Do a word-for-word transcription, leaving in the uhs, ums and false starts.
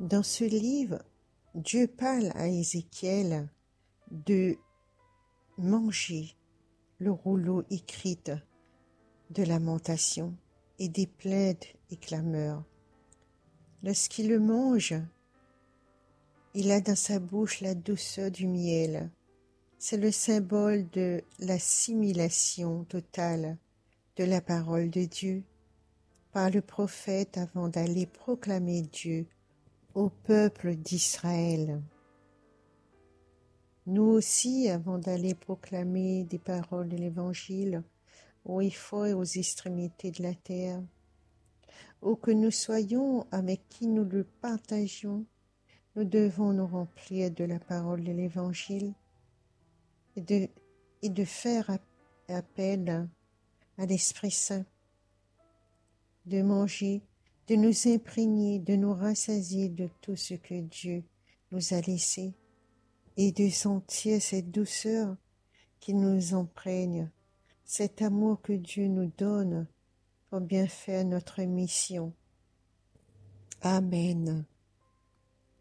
Dans ce livre, Dieu parle à Ézéchiel de manger le rouleau écrit de lamentation et des plaintes et clameurs. Lorsqu'il le mange, il a dans sa bouche la douceur du miel. C'est le symbole de l'assimilation totale de la parole de Dieu par le prophète avant d'aller proclamer Dieu au peuple d'Israël. Nous aussi, avant d'aller proclamer des paroles de l'Évangile aux efforts et aux extrémités de la terre, où que nous soyons avec qui nous le partageons, nous devons nous remplir de la parole de l'Évangile et de, et de faire appel à l'Esprit Saint, de manger, de nous imprégner, de nous rassasier de tout ce que Dieu nous a laissé et de sentir cette douceur qui nous imprègne, cet amour que Dieu nous donne pour bien faire notre mission. Amen.